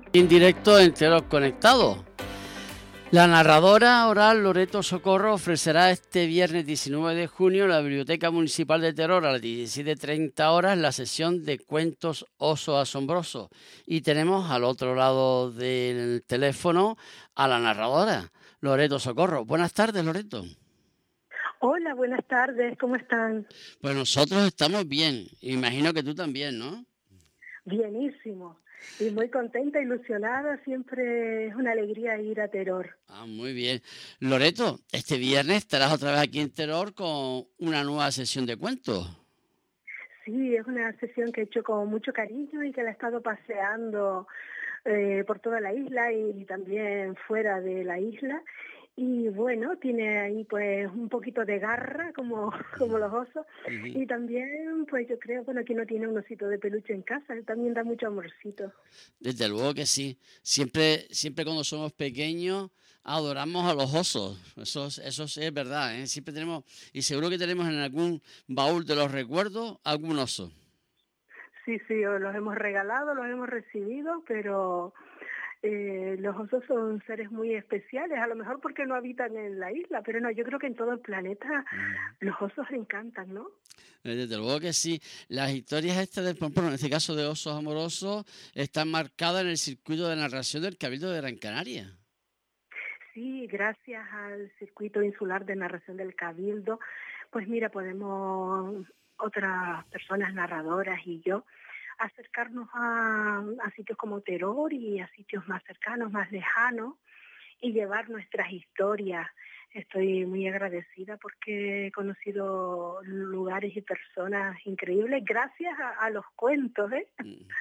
En directo en Terror Conectado. La narradora oral Loreto Socorro ofrecerá este viernes 19 de junio en la Biblioteca Municipal de Terror a las 17:30 horas la sesión de cuentos Oso Asombroso. Y tenemos al otro lado del teléfono a la narradora, Loreto Socorro. Buenas tardes, Loreto. Hola, buenas tardes, ¿cómo están? Pues nosotros estamos bien, imagino que tú también, ¿no? Bienísimo. Y muy contenta, ilusionada, siempre es una alegría ir a Terror. Ah, muy bien. Loreto, este viernes estarás otra vez aquí en Terror con una nueva sesión de cuentos. Sí, es una sesión que he hecho con mucho cariño y que la he estado paseando por toda la isla y también fuera de la isla. Y bueno, tiene ahí pues un poquito de garra como los osos. Uh-huh. Y también pues yo creo, bueno, que no tiene un osito de peluche en casa, también da mucho amorcito. Desde luego que sí. Siempre cuando somos pequeños adoramos a los osos. Eso sí es verdad, ¿eh? Siempre tenemos, y seguro que tenemos en algún baúl de los recuerdos algún oso. Sí, los hemos regalado, los hemos recibido, pero los osos son seres muy especiales, a lo mejor porque no habitan en la isla, pero no, yo creo que en todo el planeta los osos encantan, ¿no? Desde luego que sí. Las historias estas, por ejemplo, en este caso de osos amorosos, están marcadas en el circuito de narración del Cabildo de Gran Canaria. Sí, gracias al circuito insular de narración del Cabildo, pues mira, podemos, otras personas narradoras y yo, acercarnos a sitios como Terror y a sitios más cercanos, más lejanos, y llevar nuestras historias. Estoy muy agradecida porque he conocido lugares y personas increíbles gracias a los cuentos, ¿eh?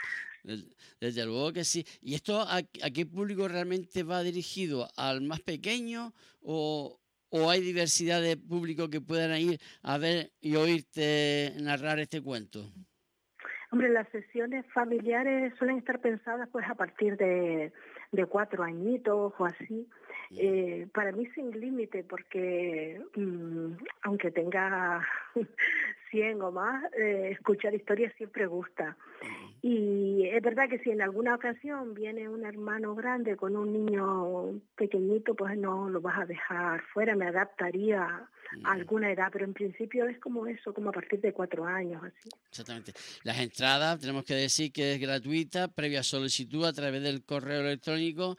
Desde luego que sí. ¿Y esto a qué público realmente va dirigido? ¿Al más pequeño o hay diversidad de público que puedan ir a ver y oírte narrar este cuento? Hombre, las sesiones familiares suelen estar pensadas pues a partir de 4 añitos o así. Para mí sin límite porque aunque tenga 100 o más, escuchar historias siempre gusta. Y es verdad que si en alguna ocasión viene un hermano grande con un niño pequeñito, pues no lo vas a dejar fuera, me adaptaría a alguna edad, pero en principio es como eso, como a partir de 4 años, así. Exactamente. Las entradas, tenemos que decir que es gratuita, previa solicitud a través del correo electrónico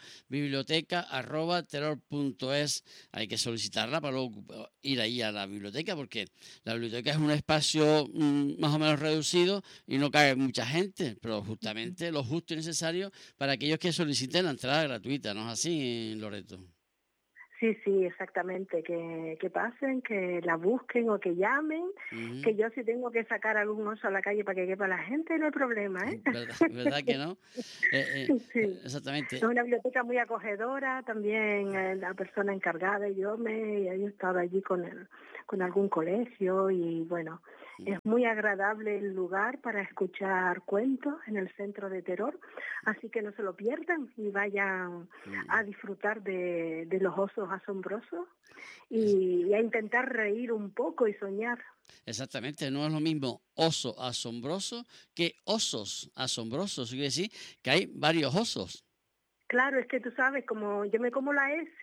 biblioteca@terror.es. Hay que solicitarla para luego ir ahí a la biblioteca, porque la biblioteca es un espacio más o menos reducido y no cabe mucha gente, pero justamente lo justo y necesario para aquellos que soliciten la entrada gratuita, ¿no es así, Loreto? Sí, exactamente, que pasen, que la busquen o que llamen, que yo si tengo que sacar algún oso a la calle para que quepa la gente, no hay problema, ¿eh? ¿Verdad que no? Sí. Es Exactamente. una biblioteca muy acogedora, también la persona encargada y yo he estado allí con algún colegio y bueno, es muy agradable el lugar para escuchar cuentos en el centro de Terror, así que no se lo pierdan y vayan a disfrutar de los osos asombrosos y a intentar reír un poco y soñar. Exactamente, no es lo mismo oso asombroso que osos asombrosos. Quiere decir que hay varios osos. Claro, es que tú sabes, como yo me como la S,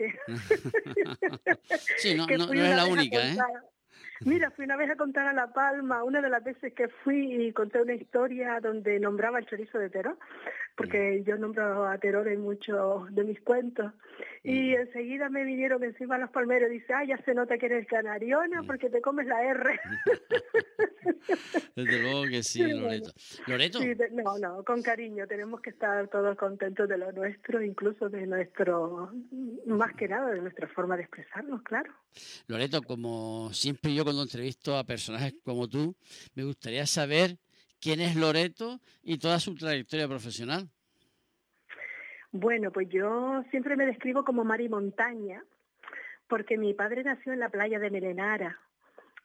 Sí, que no fui es una la vez a única, ¿eh? contar. Mira, fui una vez a contar a La Palma, una de las veces que fui y conté una historia donde nombraba el chorizo de Terror, porque yo nombro a Terror en muchos de mis cuentos. Y enseguida me vinieron encima los palmeros y dice, ya se nota que eres canariona porque te comes la R. Desde luego que sí, Pero bueno, Loreto. Loreto, sí, no, con cariño, tenemos que estar todos contentos de lo nuestro, incluso de nuestro, más que nada, de nuestra forma de expresarnos, claro. Loreto, como siempre yo cuando entrevisto a personajes como tú, me gustaría saber quién es Loreto y toda su trayectoria profesional. Bueno, pues yo siempre me describo como mar y montaña, porque mi padre nació en la playa de Merenara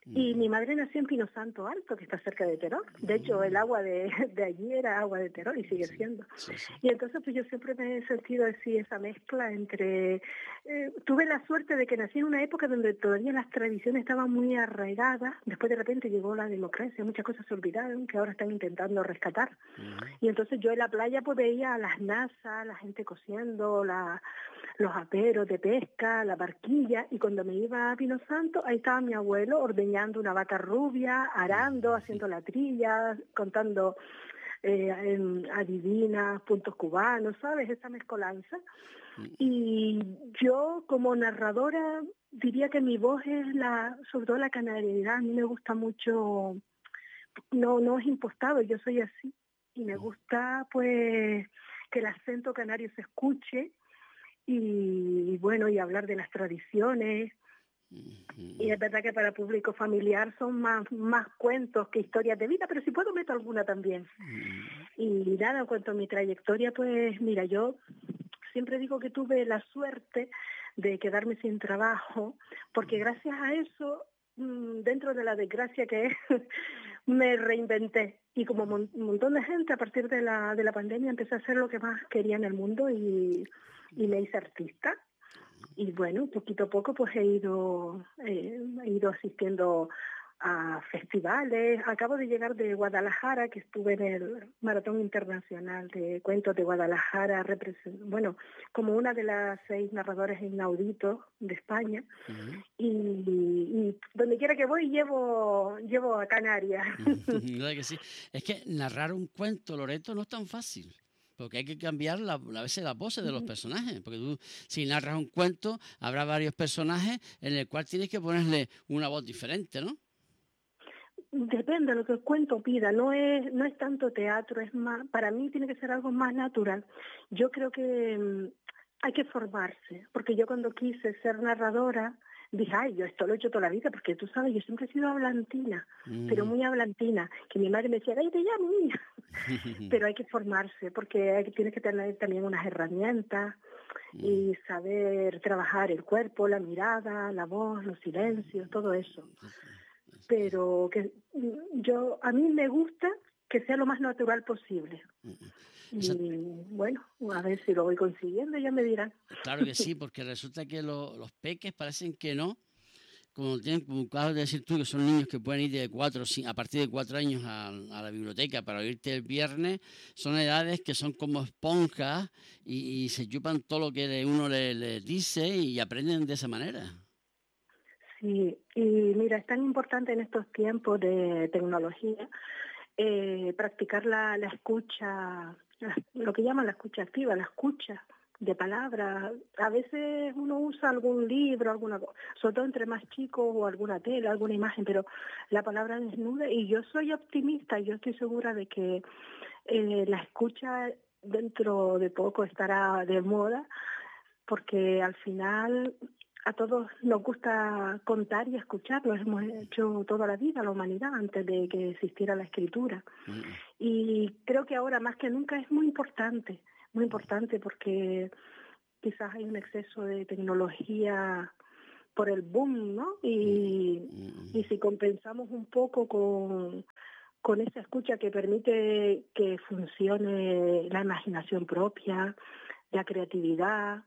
Y mi madre nació en Pino Santo Alto, que está cerca de Teror. De hecho, el agua de allí era agua de Teror y sigue siendo. Sí. Y entonces pues yo siempre me he sentido así, esa mezcla entre... tuve la suerte de que nací en una época donde todavía las tradiciones estaban muy arraigadas. Después de repente llegó la democracia, muchas cosas se olvidaron, que ahora están intentando rescatar. Y entonces yo en la playa pues veía a las nazas, la gente cosiendo, los aperos de pesca, la barquilla, y cuando me iba a Pino Santo, ahí estaba mi abuelo ordeñando una vaca rubia, arando, haciendo la trilla, contando adivinas, puntos cubanos, ¿sabes? Esa mezcolanza. Y yo como narradora diría que mi voz es sobre todo la canariedad. A mí me gusta mucho, no es impostado, yo soy así, y me gusta pues que el acento canario se escuche, y bueno, y hablar de las tradiciones. Y es verdad que para público familiar son más cuentos que historias de vida, pero si puedo meto alguna también. Y nada, en cuanto a mi trayectoria, pues mira, yo siempre digo que tuve la suerte de quedarme sin trabajo, porque gracias a eso, dentro de la desgracia que es, me reinventé. Y como un montón de gente, a partir de la pandemia, empecé a hacer lo que más quería en el mundo y me hice artista. Y bueno, poquito a poco pues he ido asistiendo a festivales. Acabo de llegar de Guadalajara, que estuve en el Maratón Internacional de Cuentos de Guadalajara, como una de las 6 narradores inauditos de España. Y donde quiera que voy llevo a Canarias. ¿Verdad que sí? Es que narrar un cuento, Loreto, no es tan fácil. Porque hay que cambiar a veces las voces de los personajes. Porque tú, si narras un cuento, habrá varios personajes en el cual tienes que ponerle una voz diferente, ¿no? Depende de lo que el cuento pida. No es tanto teatro, es más, para mí tiene que ser algo más natural. Yo creo que hay que formarse. Porque yo cuando quise ser narradora, dije, yo esto lo he hecho toda la vida, porque tú sabes, yo siempre he sido hablantina, pero muy hablantina, que mi madre me decía, cállate ya, niña. Pero hay que formarse, porque tienes que tener también unas herramientas y saber trabajar el cuerpo, la mirada, la voz, los silencios, todo eso. Pero a mí me gusta que sea lo más natural posible. Y bueno, a ver si lo voy consiguiendo, ya me dirán. Claro que sí, porque resulta que los peques parecen que no, como acabas de decir tú, que son niños que pueden ir a partir de 4 años a la biblioteca para oírte el viernes, son edades que son como esponjas y se chupan todo lo que uno le dice y aprenden de esa manera. Sí, y mira, es tan importante en estos tiempos de tecnología practicar la escucha, lo que llaman la escucha activa, la escucha de palabras. A veces uno usa algún libro, sobre todo entre más chicos, o alguna tela, alguna imagen, pero la palabra desnuda, y yo soy optimista, yo estoy segura de que la escucha dentro de poco estará de moda, porque al final a todos nos gusta contar y escuchar, lo hemos hecho toda la vida, la humanidad, antes de que existiera la escritura. Y creo que ahora más que nunca es muy importante porque quizás hay un exceso de tecnología por el boom, ¿no? Y si compensamos un poco con esa escucha que permite que funcione la imaginación propia, la creatividad,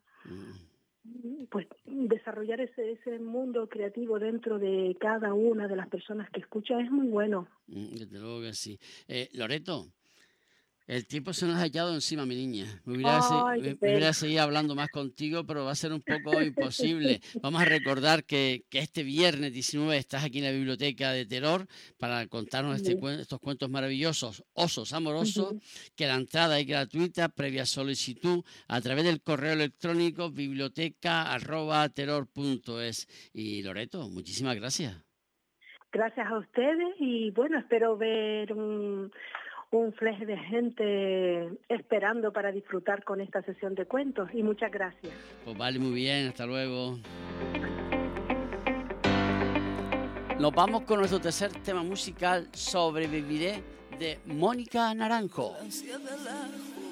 pues desarrollar ese mundo creativo dentro de cada una de las personas que escucha es muy bueno. Desde luego que sí. Loreto, el tiempo se nos ha echado encima, mi niña. Me hubiera seguido hablando más contigo, pero va a ser un poco imposible. Vamos a recordar que este viernes 19 estás aquí en la Biblioteca de Teror para contarnos estos cuentos maravillosos, Osos Amorosos, que la entrada es gratuita, previa solicitud, a través del correo electrónico biblioteca@teror.es. Y Loreto, muchísimas gracias. Gracias a ustedes y bueno, espero ver un fleje de gente esperando para disfrutar con esta sesión de cuentos y muchas gracias. Pues vale, muy bien, hasta luego. Nos vamos con nuestro tercer tema musical, Sobreviviré, de Mónica Naranjo. La ansia de la